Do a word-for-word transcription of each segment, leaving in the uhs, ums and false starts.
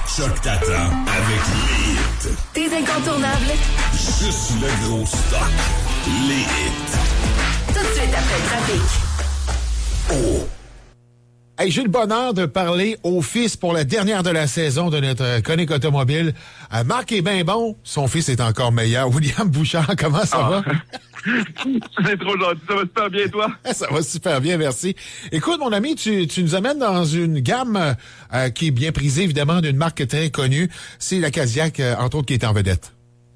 Choc t'attend avec les hits. Tes incontournables. Juste le gros stock. Les hits. Tout de suite après le trafic. Oh. Hey, j'ai le bonheur de parler au fils pour la dernière de la saison de notre chronique automobile. Euh, Marc est bien bon, son fils est encore meilleur. William Bouchard, comment ça ah. va? C'est trop gentil, ça va super bien, toi? Ça va super bien, merci. Écoute, mon ami, tu, tu nous amènes dans une gamme euh, qui est bien prisée, évidemment, d'une marque très connue. C'est la Cadillac, euh, entre autres, qui est en vedette.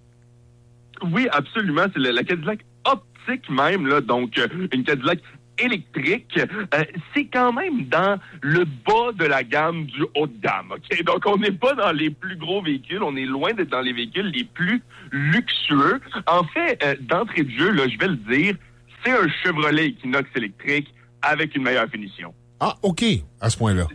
Oui, absolument. C'est la, la Cadillac optique même, là. Donc, euh, une Cadillac électrique, euh, c'est quand même dans le bas de la gamme du haut de gamme, OK? Donc, on n'est pas dans les plus gros véhicules, on est loin d'être dans les véhicules les plus luxueux. En fait, euh, d'entrée de jeu, là, je vais le dire, c'est un Chevrolet Equinox électrique avec une meilleure finition. Ah, OK, à ce point-là.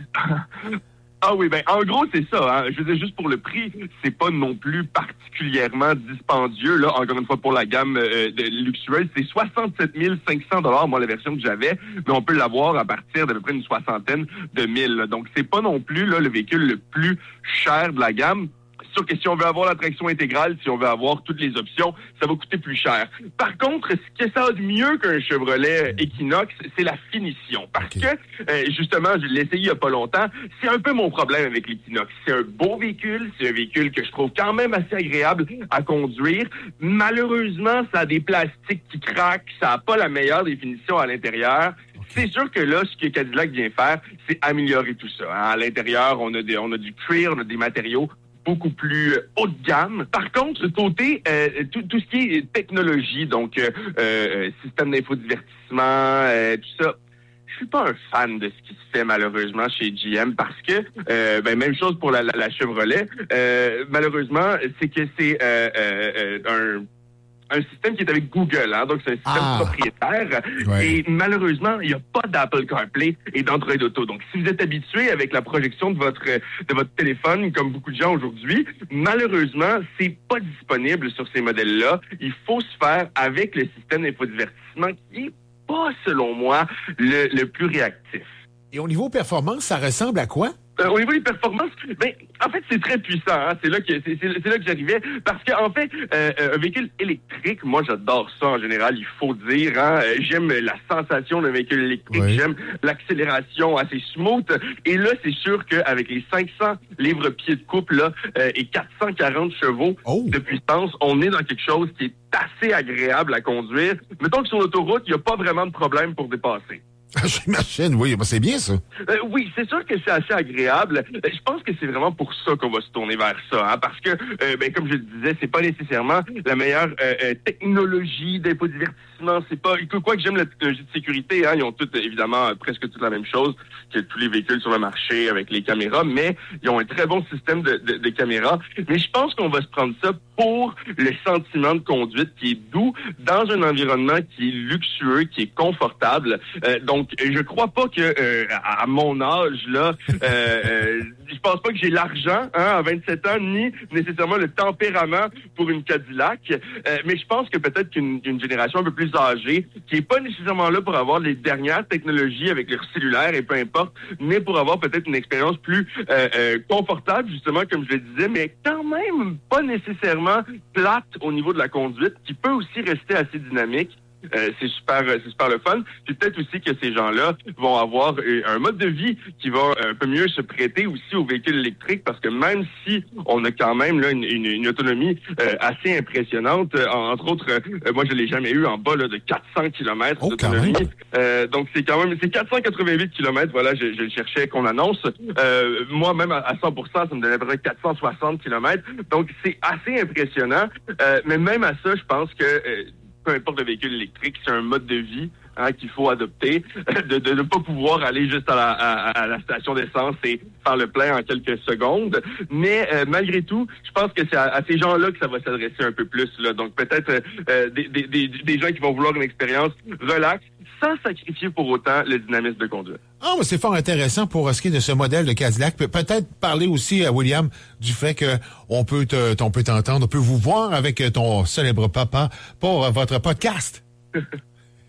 Ah oui, ben en gros, c'est ça. Hein. Je veux dire, juste pour le prix, c'est pas non plus particulièrement dispendieux. Là, encore une fois, pour la gamme euh, de luxueuse, c'est soixante-sept mille cinq cents dollars, moi, la version que j'avais, mais on peut l'avoir à partir d'à peu près une soixantaine de mille. Là. Donc, c'est pas non plus là le véhicule le plus cher de la gamme. C'est sûr que si on veut avoir la traction intégrale, si on veut avoir toutes les options, ça va coûter plus cher. Par contre, ce que ça a de mieux qu'un Chevrolet Equinox, c'est la finition. Parce okay. que, euh, justement, je l'ai essayé il n'y a pas longtemps, c'est un peu mon problème avec l'Equinox. C'est un beau véhicule, c'est un véhicule que je trouve quand même assez agréable à conduire. Malheureusement, ça a des plastiques qui craquent, ça n'a pas la meilleure définition à l'intérieur. C'est sûr que là, ce que Cadillac vient faire, c'est améliorer tout ça. Hein. À l'intérieur, on a des, on a du cuir, on a des matériaux beaucoup plus haut de gamme. Par contre, côté euh, tout, tout ce qui est technologie, donc euh, euh, système d'infodivertissement, euh, tout ça, je suis pas un fan de ce qui se fait malheureusement chez G M parce que, euh, ben même chose pour la, la, la Chevrolet, euh, malheureusement, c'est que c'est euh, euh, un un système qui est avec Google, hein, donc c'est un système ah, propriétaire. Ouais. Et malheureusement, il n'y a pas d'Apple CarPlay et d'Android Auto. Donc, si vous êtes habitué avec la projection de votre de votre téléphone, comme beaucoup de gens aujourd'hui, malheureusement, c'est pas disponible sur ces modèles-là. Il faut se faire avec le système d'infodivertissement qui est pas, selon moi, le, le plus réactif. Et au niveau performance, ça ressemble à quoi? Euh, au niveau des performances, ben, en fait, c'est très puissant. Hein? C'est là que c'est, c'est, c'est là que j'arrivais. Parce qu'en fait, euh, un véhicule électrique, moi, j'adore ça en général, il faut dire. Hein? J'aime la sensation d'un véhicule électrique. Oui. J'aime l'accélération assez smooth. Et là, c'est sûr qu'avec les cinq cents livres-pieds de couple là, euh, et quatre cent quarante chevaux oh. de puissance, on est dans quelque chose qui est assez agréable à conduire. Mettons que sur l'autoroute, il n'y a pas vraiment de problème pour dépasser. J'imagine, oui, c'est bien ça. Euh, oui, c'est sûr que c'est assez agréable. Euh, je pense que c'est vraiment pour ça qu'on va se tourner vers ça, hein, parce que, euh, ben comme je le disais, c'est pas nécessairement la meilleure euh, euh, technologie d'infodivertissement. C'est pas, quoi que j'aime la technologie de sécurité, hein, ils ont toutes évidemment euh, presque toute la même chose que tous les véhicules sur le marché avec les caméras, mais ils ont un très bon système de, de, de caméras. Mais je pense qu'on va se prendre ça pour le sentiment de conduite qui est doux dans un environnement qui est luxueux, qui est confortable. Euh, donc Donc, je crois pas que euh, à mon âge là, euh, euh, je pense pas que j'ai l'argent hein, à vingt-sept ans, ni nécessairement le tempérament pour une Cadillac. Euh, mais je pense que peut-être qu'une une génération un peu plus âgée, qui est pas nécessairement là pour avoir les dernières technologies avec leur cellulaire et peu importe, mais pour avoir peut-être une expérience plus euh, euh, confortable, justement, comme je le disais, mais quand même pas nécessairement plate au niveau de la conduite, qui peut aussi rester assez dynamique. Euh, c'est super, c'est super le fun. Puis peut-être aussi que ces gens-là vont avoir un mode de vie qui va un peu mieux se prêter aussi aux véhicules électriques, parce que même si on a quand même là une, une, une autonomie euh, assez impressionnante, euh, entre autres, euh, moi je l'ai jamais eu en bas là, de quatre cents kilomètres oh, d'autonomie. Euh, donc c'est quand même, c'est quatre cent quatre-vingt-huit kilomètres. Voilà, je, je le cherchais qu'on annonce. Euh, moi même à cent pour cent, ça me donnait à peu près quatre cent soixante kilomètres. Donc c'est assez impressionnant. Euh, mais même à ça, je pense que euh, peu importe le véhicule électrique, c'est un mode de vie hein, qu'il faut adopter, de, de ne pas pouvoir aller juste à la, à, à la station d'essence et faire le plein en quelques secondes. Mais euh, malgré tout, je pense que c'est à, à ces gens-là que ça va s'adresser un peu plus. Là. Donc peut-être euh, des, des, des, des gens qui vont vouloir une expérience relax, sans sacrifier pour autant le dynamisme de conduite. Ah, mais c'est fort intéressant pour ce qui est de ce modèle de Cadillac. Pe- peut-être parler aussi à William du fait que on peut te, on peut t'entendre, on peut vous voir avec ton célèbre papa pour votre podcast.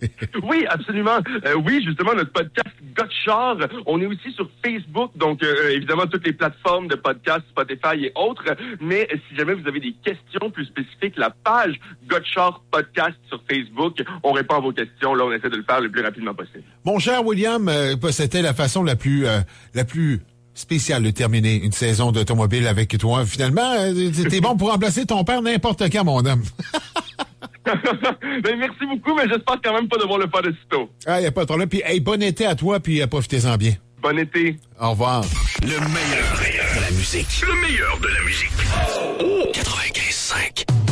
Oui, absolument. Euh, oui, justement, notre podcast Gotchard, on est aussi sur Facebook, donc euh, évidemment toutes les plateformes de podcast, Spotify et autres. Mais euh, si jamais vous avez des questions plus spécifiques, la page Gotchard Podcast sur Facebook, on répond à vos questions. Là, on essaie de le faire le plus rapidement possible. Mon cher William, euh, c'était la façon la plus, euh, la plus spéciale de terminer une saison d'automobile avec toi. Finalement, euh, t'es bon pour remplacer ton père n'importe quand, mon homme. Ben, merci beaucoup, mais j'espère quand même pas devoir le faire de sitôt. Ah, y a pas de problème. Puis, hey, bon été à toi, puis euh, profitez-en bien. Bon été. Au revoir. Le meilleur de la musique. Le meilleur de la musique. Oh! quatre-vingt-quinze cinq.